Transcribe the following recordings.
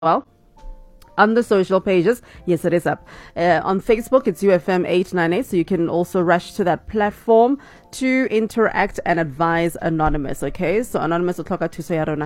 well. On the social pages, yes, it is up. On Facebook, it's UFM 898, so you can also rush to that platform to interact and advise Anonymous, okay? So Anonymous will talk to Soyarona.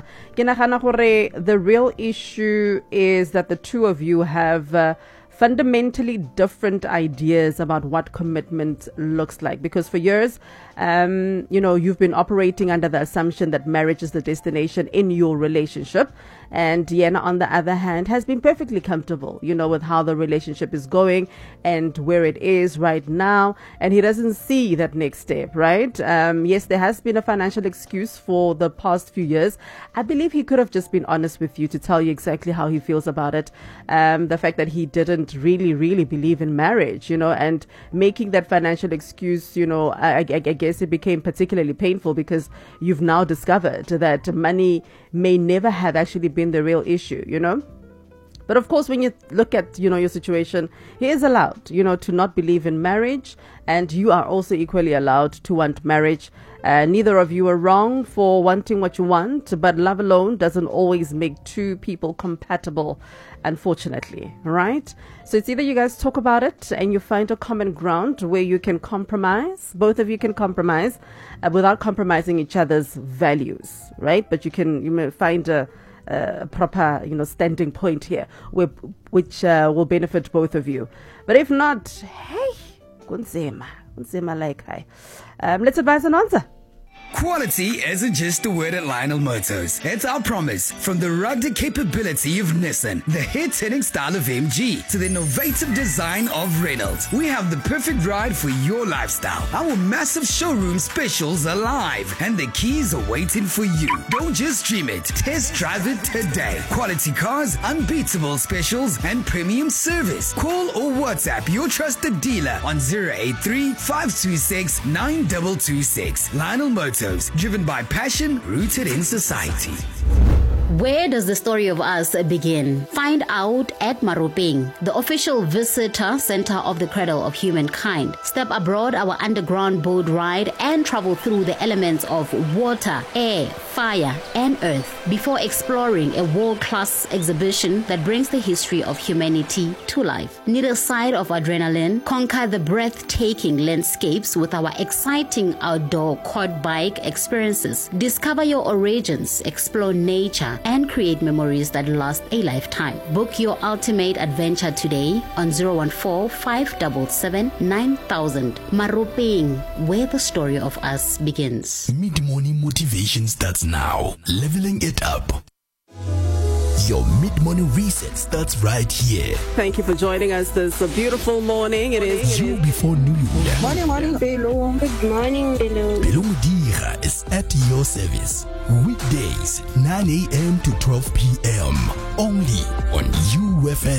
The real issue is that the two of you have fundamentally different ideas about what commitment looks like, because for years you've been operating under the assumption that marriage is the destination in your relationship, and Deanna on the other hand has been perfectly comfortable with how the relationship is going and where it is right now, and he doesn't see that next step, right? Yes, there has been a financial excuse for the past few years. I believe he could have just been honest with you to tell you exactly how he feels about it. The fact that he didn't really believe in marriage, and making that financial excuse, I guess it became particularly painful because you've now discovered that money may never have actually been the real issue, But of course, when you look at, your situation, he is allowed, to not believe in marriage, and you are also equally allowed to want marriage. Neither of you are wrong for wanting what you want, but love alone doesn't always make two people compatible, unfortunately, right? So it's either you guys talk about it and you find a common ground where you can compromise. Both of you can compromise without compromising each other's values, right? But you may find a proper, standing point here, which will benefit both of you. But if not, hey, kunzima like hi. Let's advise and answer. Quality isn't just a word at Lionel Motors. It's our promise. From the rugged capability of Nissan, the hit-hitting style of MG, to the innovative design of Reynolds, we have the perfect ride for your lifestyle. Our massive showroom specials are live, and the keys are waiting for you. Don't just dream it. Test drive it today. Quality cars, unbeatable specials, and premium service. Call or WhatsApp your trusted dealer on 083-526-9226. Lionel Motors. Driven by passion, rooted in society. Where does the story of us begin? Find out at Maropeng, the official visitor center of the Cradle of Humankind. Step aboard our underground boat ride and travel through the elements of water, air, fire, and earth before exploring a world-class exhibition that brings the history of humanity to life. Need a side of adrenaline? Conquer the breathtaking landscapes with our exciting outdoor quad bike experiences. Discover your origins, explore nature, and create memories that last a lifetime. Book your ultimate adventure today on 014-577-9000. Maropeng, where the story of us begins. Mid-morning motivation starts now. Leveling it up. Your mid-morning reset starts right here. Thank you for joining us this beautiful morning. It is you before noon. Morning, Belo. Good morning, Belo. Belo Mudira is at your service. Weekdays, 9 a.m. to 12 p.m. Only on UFM.